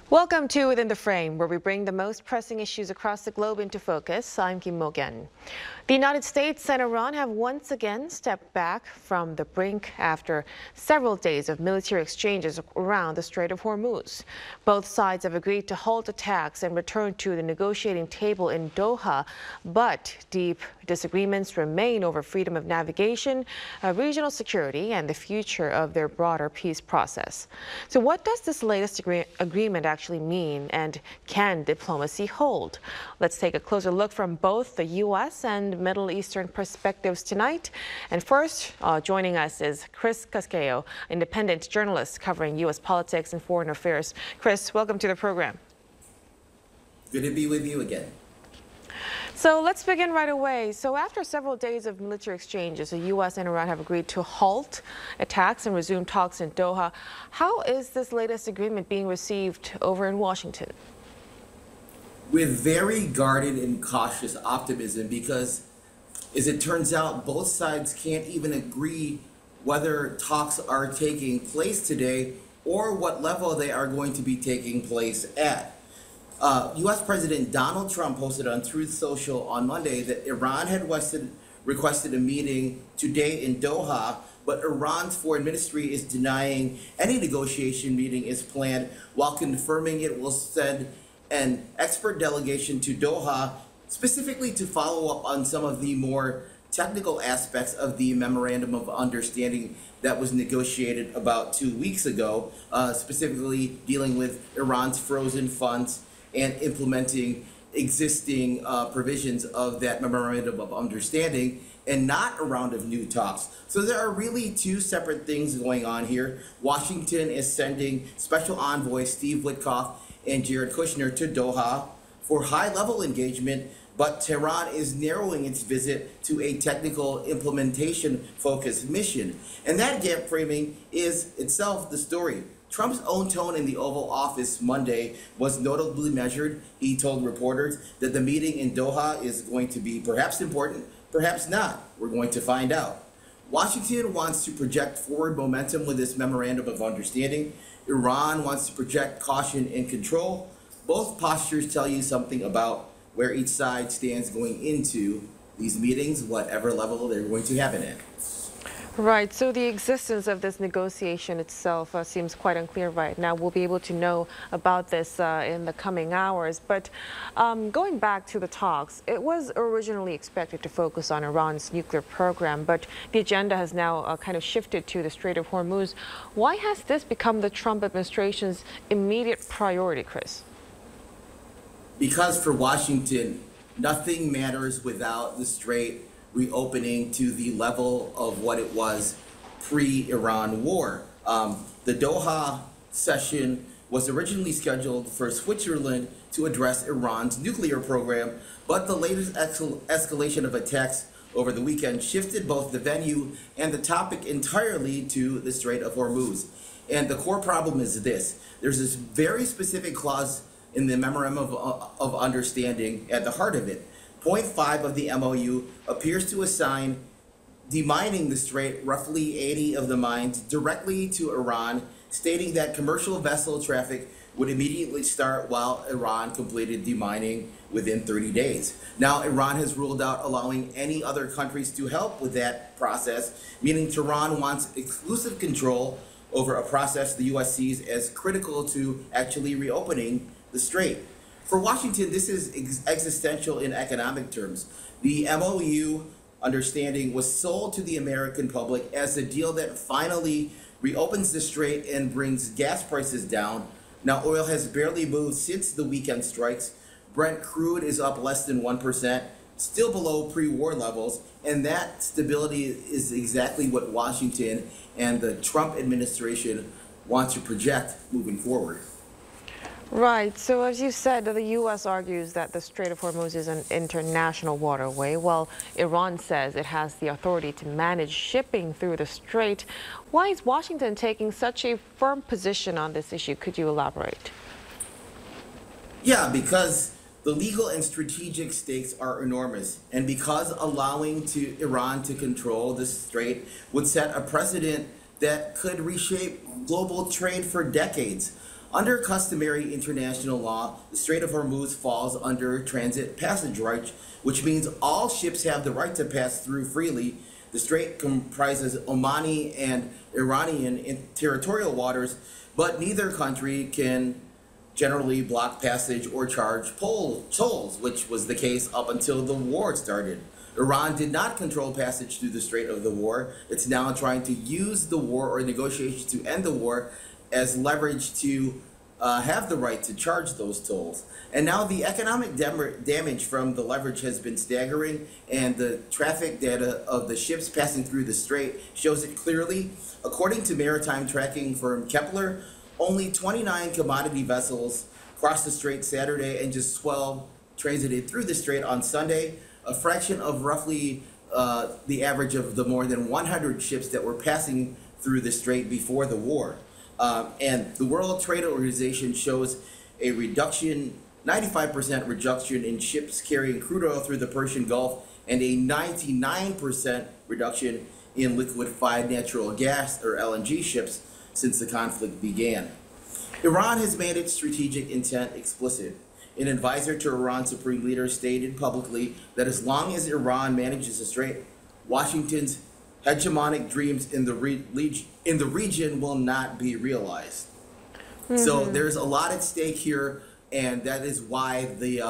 Welcome to Within the Frame, where we bring the most pressing issues across the globe into focus. I'm Kim Mo-gen. The United States and Iran have once again stepped back from the brink after several days of military exchanges around the Strait of Hormuz. Both sides have agreed to halt attacks and return to the negotiating table in Doha, but deep disagreements remain over freedom of navigation, regional security, and the future of their broader peace process. So what does this latest agreement actually mean, and can diplomacy hold? Let's take a closer look from both the U.S. and Middle Eastern perspectives tonight. And first, joining us is Chris Casquejo, independent journalist covering U.S. politics and foreign affairs. Chris, welcome to the program. Good to be with you again. So let's begin right away. So after several days of military exchanges, the U.S. and Iran have agreed to halt attacks and resume talks in Doha. How is this latest agreement being received over in Washington? With very guarded and cautious optimism, because as it turns out, both sides can't even agree whether talks are taking place today or what level they are going to be taking place at. U.S. President Donald Trump posted on Truth Social on Monday that Iran had requested a meeting today in Doha, but Iran's foreign ministry is denying any negotiation meeting is planned, while confirming it will send an expert delegation to Doha specifically to follow up on some of the more technical aspects of the memorandum of understanding that was negotiated about 2 weeks ago, specifically dealing with Iran's frozen funds and implementing existing provisions of that memorandum of understanding, and not a round of new talks. So there are really two separate things going on here. Washington is sending Special Envoy Steve Witkoff and Jared Kushner to Doha for high-level engagement, but Tehran is narrowing its visit to a technical implementation-focused mission. And that gap framing is itself the story. Trump's own tone in the Oval Office Monday was notably measured. He told reporters that the meeting in Doha is going to be perhaps important, perhaps not. We're going to find out. Washington wants to project forward momentum with this memorandum of understanding. Iran wants to project caution and control. Both postures tell you something about where each side stands going into these meetings, whatever level they're going to have it at. Right, so the existence of this negotiation itself seems quite unclear right now. We'll be able to know about this in the coming hours. But going back to the talks, it was originally expected to focus on Iran's nuclear program, but the agenda has now kind of shifted to the Strait of Hormuz. Why has this become the Trump administration's immediate priority, Chris? Because for Washington, nothing matters without the Strait reopening to the level of what it was pre-Iran war. The Doha session was originally scheduled for Switzerland to address Iran's nuclear program, but the latest escalation of attacks over the weekend shifted both the venue and the topic entirely to the Strait of Hormuz. And the core problem is this: there's this very specific clause in the Memorandum of Understanding at the heart of it. Point 5 of the MOU appears to assign demining the strait, roughly 80 of the mines, directly to Iran, stating that commercial vessel traffic would immediately start while Iran completed demining within 30 days. Now, Iran has ruled out allowing any other countries to help with that process, meaning Tehran wants exclusive control over a process the U.S. sees as critical to actually reopening the strait. For Washington, this is existential in economic terms. The MOU understanding was sold to the American public as a deal that finally reopens the strait and brings gas prices down. Now, oil has barely moved since the weekend strikes. Brent crude is up less than 1%, still below pre-war levels, and that stability is exactly what Washington and the Trump administration want to project moving forward. Right. So as you said, the U.S. argues that the Strait of Hormuz is an international waterway, while Iran says it has the authority to manage shipping through the strait. Why is Washington taking such a firm position on this issue? Could you elaborate? Yeah, because the legal and strategic stakes are enormous, and because allowing Iran to control the strait would set a precedent that could reshape global trade for decades. Under customary international law, the Strait of Hormuz falls under transit passage right, which means all ships have the right to pass through freely. The strait comprises Omani and Iranian territorial waters, but neither country can generally block passage or charge tolls, which was the case up until the war started. Iran did not control passage through the Strait of the War. It's now trying to use the war or negotiations to end the war as leverage to have the right to charge those tolls. And now the economic damage from the leverage has been staggering, and the traffic data of the ships passing through the strait shows it clearly. According to maritime tracking firm Kepler, only 29 commodity vessels crossed the strait Saturday and just 12 transited through the strait on Sunday, a fraction of roughly the average of the more than 100 ships that were passing through the strait before the war. And the World Trade Organization shows a 95% reduction in ships carrying crude oil through the Persian Gulf and a 99% reduction in liquefied natural gas or LNG ships since the conflict began. Iran has made its strategic intent explicit. An advisor to Iran's supreme leader stated publicly that as long as Iran manages the strait, Washington's hegemonic dreams in the region will not be realized. So there's a lot at stake here, and that is why the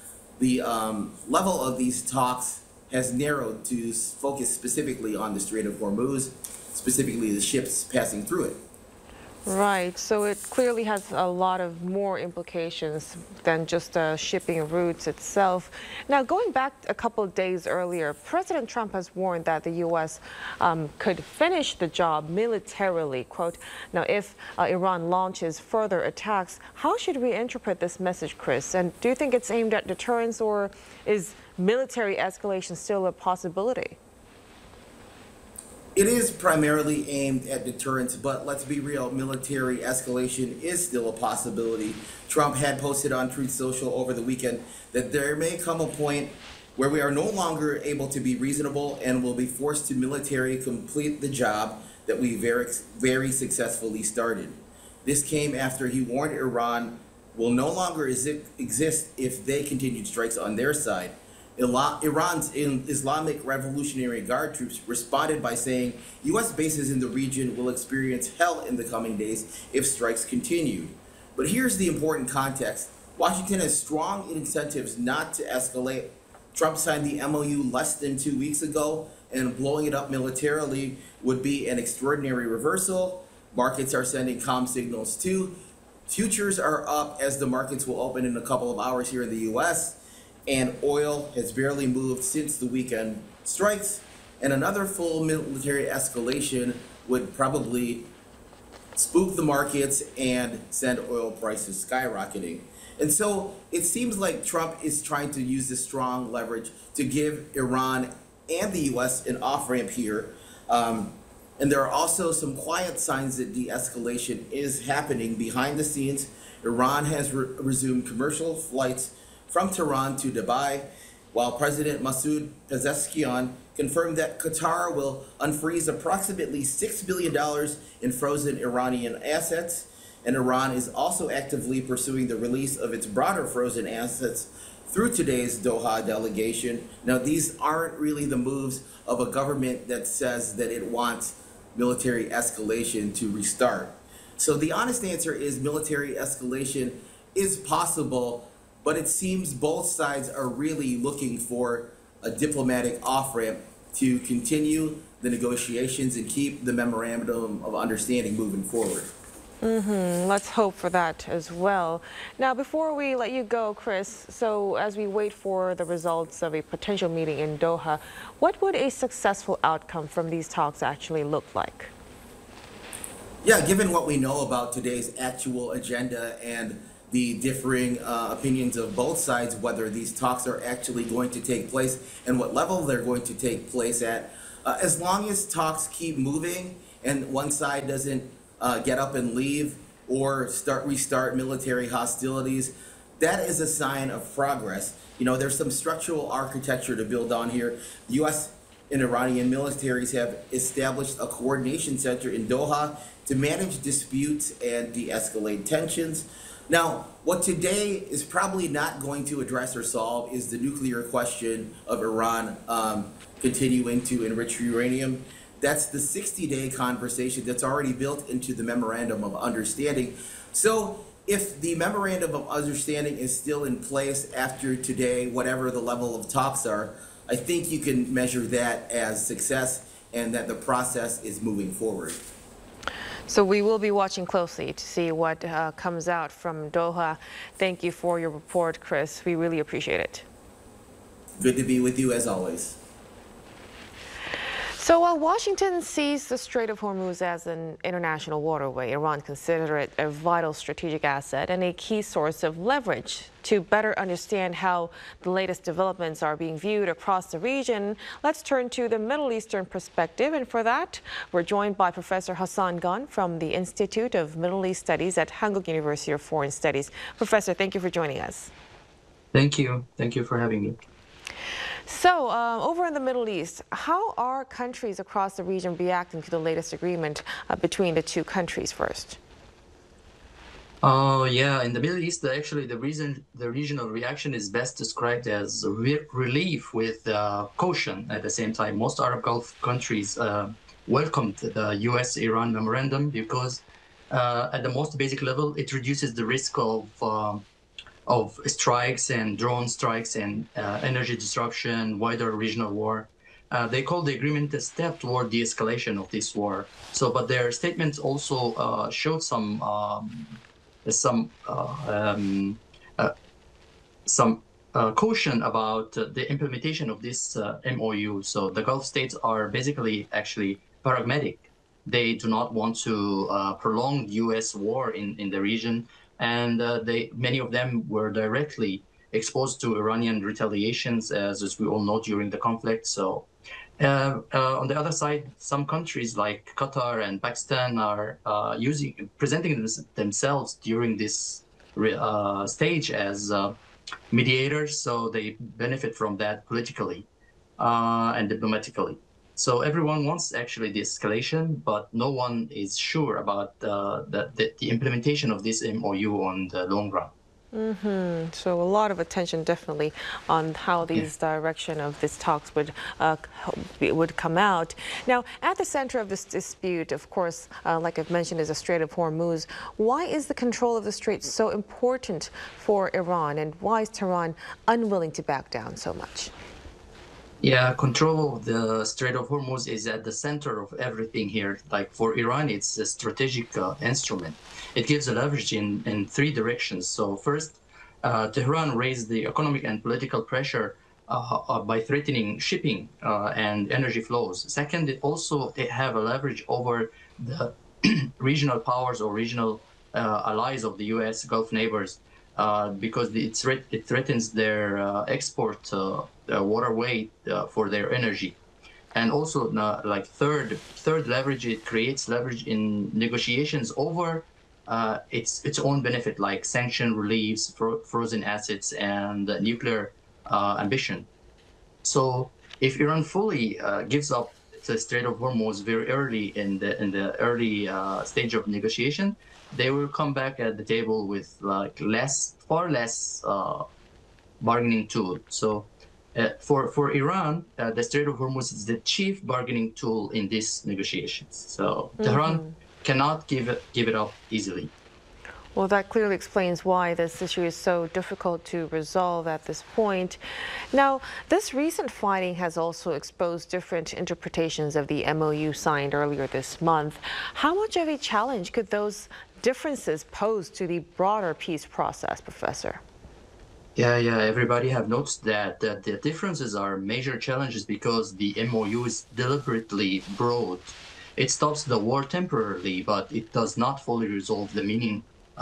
level of these talks has narrowed to focus specifically on the Strait of Hormuz, specifically the ships passing through it. Right, so it clearly has a lot of more implications than just shipping routes itself. Now, going back a couple of days earlier, President Trump has warned that the U.S. Could finish the job militarily, quote. Now, if Iran launches further attacks, how should we interpret this message, Chris? And do you think it's aimed at deterrence, or is military escalation still a possibility? It is primarily aimed at deterrence, but let's be real, military escalation is still a possibility. Trump had posted on Truth Social over the weekend that there may come a point where we are no longer able to be reasonable and will be forced to military complete the job that we very successfully started. This came after he warned Iran will no longer exist if they continued strikes on their side. Iran's Islamic Revolutionary Guard troops responded by saying U.S. bases in the region will experience hell in the coming days if strikes continue. But here's the important context. Washington has strong incentives not to escalate. Trump signed the MOU less than 2 weeks ago, and blowing it up militarily would be an extraordinary reversal. Markets are sending calm signals too. Futures are up as the markets will open in a couple of hours here in the U.S., and oil has barely moved since the weekend strikes, and another full military escalation would probably spook the markets and send oil prices skyrocketing. And so it seems like Trump is trying to use this strong leverage to give Iran and the U.S. an off-ramp here. And there are also some quiet signs that de-escalation is happening behind the scenes. Iran has resumed commercial flights from Tehran to Dubai, while President Masoud Pezeshkian confirmed that Qatar will unfreeze approximately $6 billion in frozen Iranian assets, and Iran is also actively pursuing the release of its broader frozen assets through today's Doha delegation. Now, these aren't really the moves of a government that says that it wants military escalation to restart. So the honest answer is military escalation is possible, but it seems both sides are really looking for a diplomatic off-ramp to continue the negotiations and keep the memorandum of understanding moving forward. Let's hope for that as well. Now, before we let you go, Chris, so as we wait for the results of a potential meeting in Doha, what would a successful outcome from these talks actually look like? Yeah, given what we know about today's actual agenda and the differing opinions of both sides, whether these talks are actually going to take place and what level they're going to take place at, as long as talks keep moving and one side doesn't get up and leave or restart military hostilities, that is a sign of progress. You know, there's some structural architecture to build on here. U.S. and Iranian militaries have established a coordination center in Doha, to manage disputes and de-escalate tensions. Now, what today is probably not going to address or solve is the nuclear question of Iran continuing to enrich uranium. That's the 60-day conversation that's already built into the Memorandum of Understanding. So if the Memorandum of Understanding is still in place after today, whatever the level of talks are, I think you can measure that as success and that the process is moving forward. So we will be watching closely to see what comes out from Doha. Thank you for your report, Chris. We really appreciate it. Good to be with you as always. So while Washington sees the Strait of Hormuz as an international waterway, Iran considers it a vital strategic asset and a key source of leverage. To better understand how the latest developments are being viewed across the region, let's turn to the Middle Eastern perspective. And for that, we're joined by Professor Hassan Ghane from the Institute of Middle East Studies at Hanguk University of Foreign Studies. Professor, thank you for joining us. Thank you. Thank you for having me. So, over in the Middle East, how are countries across the region reacting to the latest agreement between the two countries first? Yeah, in the Middle East, actually, the regional reaction is best described as relief with caution at the same time. Most Arab Gulf countries welcomed the US-Iran memorandum because at the most basic level, it reduces the risk of strikes and drone strikes and energy disruption, wider regional war. They call the agreement a step toward de-escalation of this war. So, but their statements also showed some caution about the implementation of this MOU. So the Gulf states are basically actually pragmatic. They do not want to prolong U.S. war in the region. And many of them were directly exposed to Iranian retaliations, as we all know, during the conflict. So on the other side, some countries like Qatar and Pakistan are presenting themselves during this stage as mediators. So they benefit from that politically and diplomatically. So everyone wants actually the escalation, but no one is sure about the implementation of this MOU on the long run. So a lot of attention definitely on how these direction of these talks would come out. Now, at the center of this dispute, of course, like I've mentioned, is the Strait of Hormuz. Why is the control of the strait so important for Iran, and why is Tehran unwilling to back down so much? Yeah, control of the Strait of Hormuz is at the center of everything here. Like for Iran, it's a strategic instrument. It gives a leverage in three directions. So first, Tehran raised the economic and political pressure by threatening shipping and energy flows. Second, it have a leverage over the regional powers or regional allies of the U.S. Gulf neighbors because it threatens their export waterway for their energy. And also, like third leverage, it creates leverage in negotiations over its own benefit, like sanction reliefs, frozen assets, and nuclear ambition. So, if Iran fully gives up the Strait of Hormuz very early in the early stage of negotiation, they will come back at the table with like far less bargaining tool. So. For Iran, the Strait of Hormuz is the chief bargaining tool in these negotiations. So Tehran cannot give it up easily. Well, that clearly explains why this issue is so difficult to resolve at this point. Now, this recent fighting has also exposed different interpretations of the MOU signed earlier this month. How much of a challenge could those differences pose to the broader peace process, Professor? Yeah, everybody have noticed that the differences are major challenges because the MOU is deliberately broad. It stops the war temporarily, but it does not fully resolve the meaning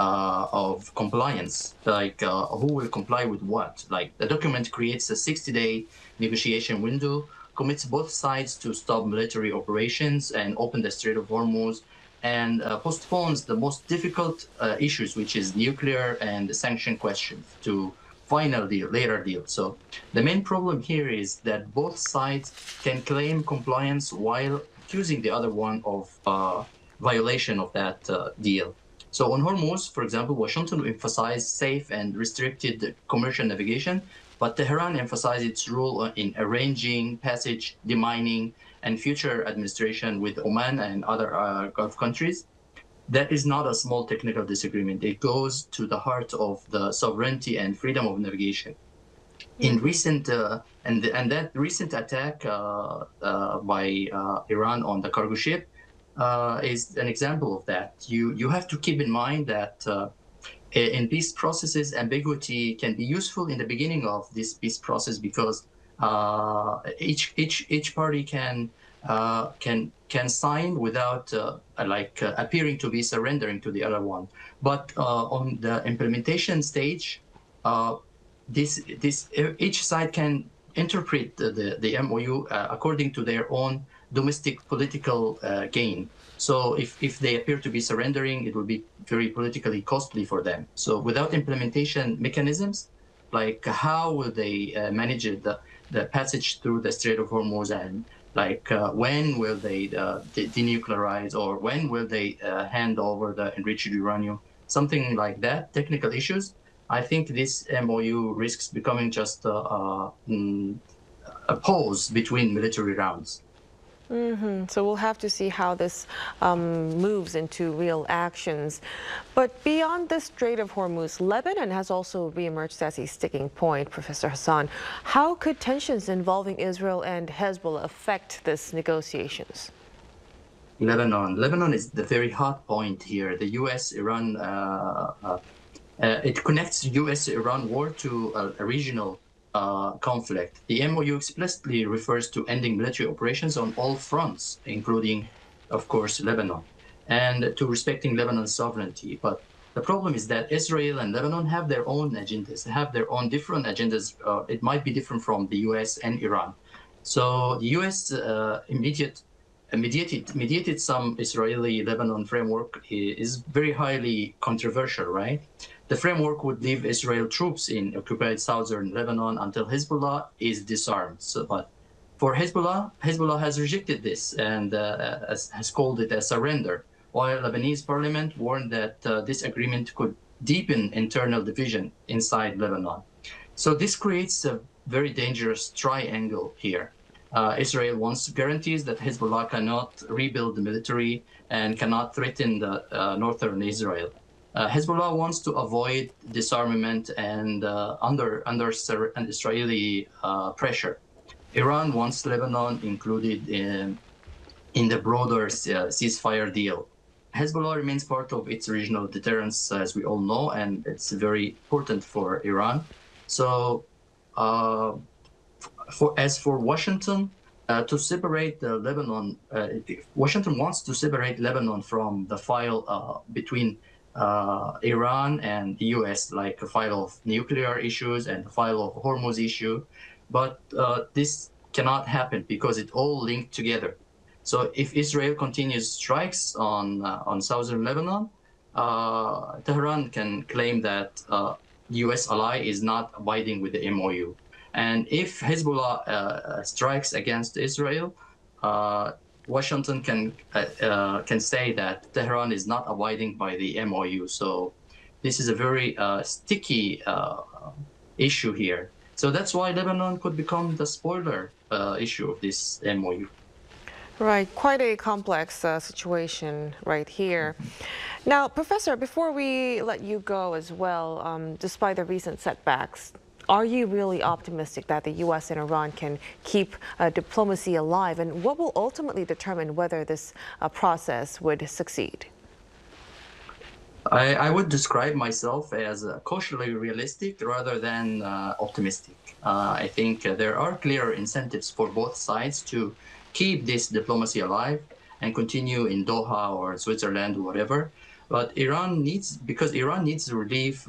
of compliance, like who will comply with what. Like the document creates a 60-day negotiation window, commits both sides to stop military operations and open the Strait of Hormuz, and postpones the most difficult issues, which is nuclear and the sanction questions, to final deal, later deal. So the main problem here is that both sides can claim compliance while accusing the other one of violation of that deal. So on Hormuz, for example, Washington emphasized safe and restricted commercial navigation, but Tehran emphasized its role in arranging passage, demining, and future administration with Oman and other Gulf countries. That is not a small technical disagreement. It goes to the heart of the sovereignty and freedom of navigation. In recent and that recent attack by Iran on the cargo ship is an example of that. You have to keep in mind that in peace processes, ambiguity can be useful in the beginning of this peace process because each party can sign without appearing to be surrendering to the other one. But on the implementation stage, each side can interpret the MOU according to their own domestic political gain. So if they appear to be surrendering, it will be very politically costly for them. So without implementation mechanisms, like how will they manage the passage through the Strait of Hormuz, and when will they denuclearize, or when will they hand over the enriched uranium, something like that, technical issues. I think this MOU risks becoming just a pause between military rounds. So we'll have to see how this moves into real actions. But beyond the Strait of Hormuz, Lebanon has also reemerged as a sticking point, Professor Hassan. How could tensions involving Israel and Hezbollah affect these negotiations? Lebanon is the very hot point here. The U.S.-Iran, it connects the U.S.-Iran war to a regional conflict. The MOU explicitly refers to ending military operations on all fronts, including, of course, Lebanon, and to respecting Lebanon's sovereignty. But the problem is that Israel and Lebanon have their own agendas, have their own different agendas. It might be different from the U.S. and Iran. So the U.S. mediated some Israeli-Lebanon framework is very highly controversial, right? The framework would leave Israel troops in occupied southern Lebanon until Hezbollah is disarmed. But for Hezbollah has rejected this and has called it a surrender, while Lebanese parliament warned that this agreement could deepen internal division inside Lebanon. So this creates a very dangerous triangle here. Israel wants guarantees that Hezbollah cannot rebuild the military and cannot threaten the northern Israel. Hezbollah wants to avoid disarmament and under Israeli pressure. Iran wants Lebanon included in the broader ceasefire deal. Hezbollah remains part of its regional deterrence, as we all know, and it's very important for Iran. So, as for Washington, to separate Lebanon, Washington wants to separate Lebanon from the file between Iran and the U.S., like a file of nuclear issues and a file of Hormuz issue. But this cannot happen because it all linked together. So if Israel continues strikes on southern Lebanon, Tehran can claim that the U.S. ally is not abiding with the MOU. And if Hezbollah strikes against Israel, Washington can say that Tehran is not abiding by the MOU. So this is a very sticky issue here. So that's why Lebanon could become the spoiler issue of this MOU. Right, quite a complex situation right here. Now, Professor, before we let you go as well, despite the recent setbacks, are you really optimistic that the U.S. and Iran can keep diplomacy alive? And what will ultimately determine whether this process would succeed? I would describe myself as cautiously realistic rather than optimistic. I think there are clear incentives for both sides to keep this diplomacy alive and continue in Doha or Switzerland or whatever. But Iran needs relief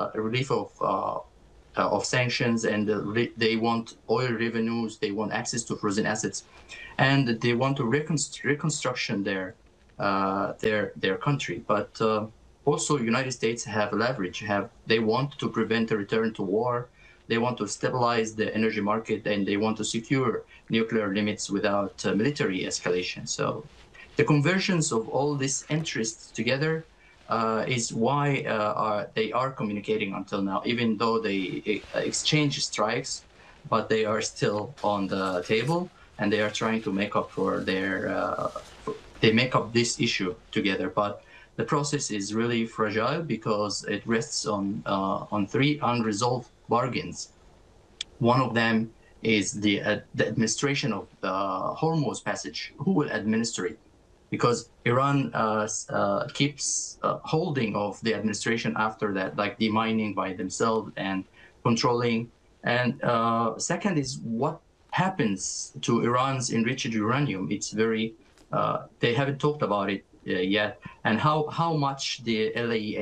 of sanctions, and they want oil revenues, they want access to frozen assets, and they want to reconstruction their country. But also, United States have leverage. They want to prevent a return to war. They want to stabilize the energy market, and they want to secure nuclear limits without military escalation. So The convergence of all these interests together is why they are communicating until now, even though they exchange strikes, but they are still on the table, and they are trying to make up for they make up this issue together. But the process is really fragile because it rests on three unresolved bargains. One of them is the administration of the Hormuz Passage. Who will administer it? Because Iran keeps holding of the administration after that, like demining by themselves and controlling. And second is what happens to Iran's enriched uranium. It's very, they haven't talked about it yet, and how much the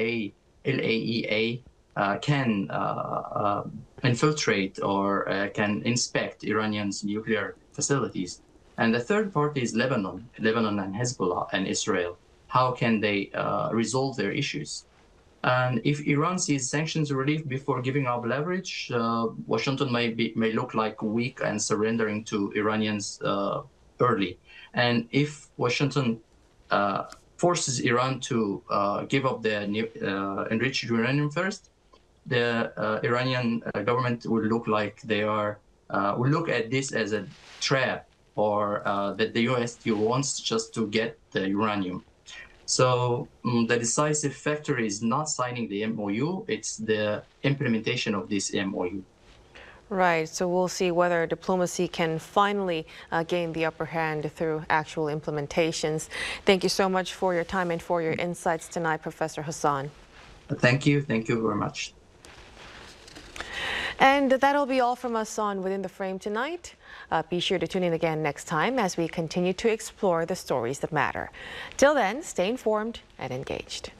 LAEA can infiltrate or can inspect Iranian's nuclear facilities. And the third part is Lebanon and Hezbollah and Israel. How can they resolve their issues? And if Iran sees sanctions relief before giving up leverage, Washington may look like weak and surrendering to Iranians early. And if Washington forces Iran to give up the enriched uranium first, the Iranian government will look like they are will look at this as a trap, or that the US still wants just to get the uranium. So the decisive factor is not signing the MOU, it's the implementation of this MOU. Right, so we'll see whether diplomacy can finally gain the upper hand through actual implementations. Thank you so much for your time and for your insights tonight, Professor Hassan. Thank you very much. And that'll be all from us on Within the Frame tonight. Be sure to tune in again next time as we continue to explore the stories that matter. Till then, stay informed and engaged.